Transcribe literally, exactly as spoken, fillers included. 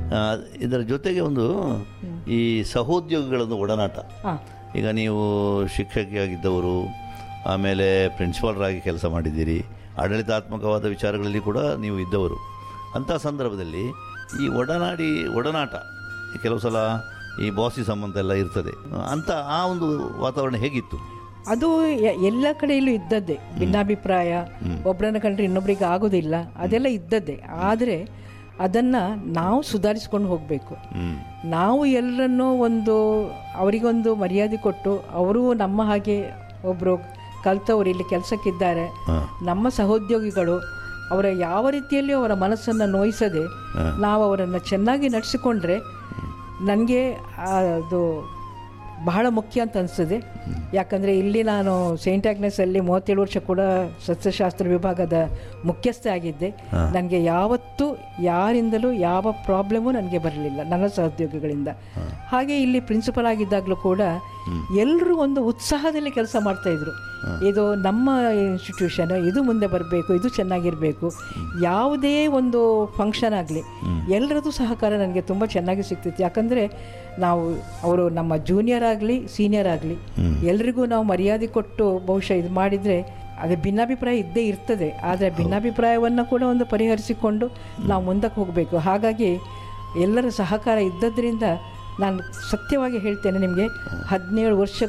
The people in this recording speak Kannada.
ಇದರ ಜೊತೆಗೆ ಒಂದು ಈ ಸಹೋದ್ಯೋಗಿಗಳದ್ದು ಒಡನಾಟ. ಈಗ ನೀವು ಶಿಕ್ಷಕಿಯಾಗಿದ್ದವರು, ಆಮೇಲೆ ಪ್ರಿನ್ಸಿಪಾಲರಾಗಿ ಕೆಲಸ ಮಾಡಿದ್ದೀರಿ, ಆಡಳಿತಾತ್ಮಕವಾದ ವಿಚಾರಗಳಲ್ಲಿ ಕೂಡ ನೀವು ಇದ್ದವರು. ಅಂಥ ಸಂದರ್ಭದಲ್ಲಿ ಈ ಒಡನಾಡಿ ಒಡನಾಟ ಕೆಲವು ಸಲ ಈ ಬಾಸಿ ಸಂಬಂಧ ಎಲ್ಲ ಇರ್ತದೆ. ಅಂತ ಆ ಒಂದು ವಾತಾವರಣ ಹೇಗಿತ್ತು? ಅದು ಎಲ್ಲ ಕಡೆಯಲ್ಲೂ ಇದ್ದದ್ದೇ. ಭಿನ್ನಾಭಿಪ್ರಾಯ, ಒಬ್ಬರನ್ನ ಕಂಡ್ರೆ ಇನ್ನೊಬ್ರಿಗೆ ಆಗೋದಿಲ್ಲ, ಅದೆಲ್ಲ ಇದ್ದದ್ದೇ. ಆದರೆ ಅದನ್ನು ನಾವು ಸುಧಾರಿಸ್ಕೊಂಡು ಹೋಗಬೇಕು. ನಾವು ಎಲ್ಲರನ್ನೂ ಒಂದು ಅವರಿಗೊಂದು ಮರ್ಯಾದೆ ಕೊಟ್ಟು, ಅವರು ನಮ್ಮ ಹಾಗೆ ಒಬ್ಬರು ಕಲ್ತವರು ಇಲ್ಲಿ ಕೆಲಸಕ್ಕಿದ್ದಾರೆ, ನಮ್ಮ ಸಹೋದ್ಯೋಗಿಗಳು, ಅವರ ಯಾವ ರೀತಿಯಲ್ಲಿ ಅವರ ಮನಸ್ಸನ್ನು ನೋಯಿಸದೆ ನಾವು ಅವರನ್ನು ಚೆನ್ನಾಗಿ ನಡೆಸಿಕೊಂಡ್ರೆ ನನಗೆ ಅದು ಬಹಳ ಮುಖ್ಯ ಅಂತ ಅನಿಸ್ತದೆ. ಯಾಕಂದರೆ ಇಲ್ಲಿ ನಾನು ಸೇಂಟ್ ಆಗ್ನೆಸಲ್ಲಿ ಮೂವತ್ತೇಳು ವರ್ಷ ಕೂಡ ಸಸ್ಯಶಾಸ್ತ್ರ ವಿಭಾಗದ ಮುಖ್ಯಸ್ಥೆ ಆಗಿದ್ದೆ. ನನಗೆ ಯಾವತ್ತೂ ಯಾರಿಂದಲೂ ಯಾವ ಪ್ರಾಬ್ಲಮು ನನಗೆ ಬರಲಿಲ್ಲ ನನ್ನ ಸಹೋದ್ಯೋಗಿಗಳಿಂದ. ಹಾಗೆ ಇಲ್ಲಿ ಪ್ರಿನ್ಸಿಪಲ್ ಆಗಿದ್ದಾಗಲೂ ಕೂಡ ಎಲ್ಲರೂ ಒಂದು ಉತ್ಸಾಹದಲ್ಲಿ ಕೆಲಸ ಮಾಡ್ತಾಯಿದ್ರು. ಇದು ನಮ್ಮ ಇನ್ಸ್ಟಿಟ್ಯೂಷನ್, ಇದು ಮುಂದೆ ಬರಬೇಕು, ಇದು ಚೆನ್ನಾಗಿರಬೇಕು. ಯಾವುದೇ ಒಂದು ಫಂಕ್ಷನ್ ಆಗಲಿ ಎಲ್ಲರದ್ದು ಸಹಕಾರ ನನಗೆ ತುಂಬ ಚೆನ್ನಾಗಿ ಸಿಗ್ತಿತ್ತು. ಯಾಕಂದರೆ ನಾವು ಅವರು ನಮ್ಮ ಜೂನಿಯರ್ ಆಗಲಿ ಸೀನಿಯರ್ ಆಗಲಿ ಎಲ್ರಿಗೂ ನಾವು ಮರ್ಯಾದೆ ಕೊಟ್ಟು ಬಹುಶಃ ಇದು ಮಾಡಿದರೆ ಅದು ಭಿನ್ನಾಭಿಪ್ರಾಯ ಇದ್ದೇ ಇರ್ತದೆ. ಆದರೆ ಭಿನ್ನಾಭಿಪ್ರಾಯವನ್ನು ಕೂಡ ಒಂದು ಪರಿಹರಿಸಿಕೊಂಡು ನಾವು ಮುಂದಕ್ಕೆ ಹೋಗಬೇಕು. ಹಾಗಾಗಿ ಎಲ್ಲರ ಸಹಕಾರ ಇದ್ದದ್ರಿಂದ ನಾನು ಸತ್ಯವಾಗಿ ಹೇಳ್ತೇನೆ ನಿಮಗೆ, ಹದಿನೇಳು ವರ್ಷ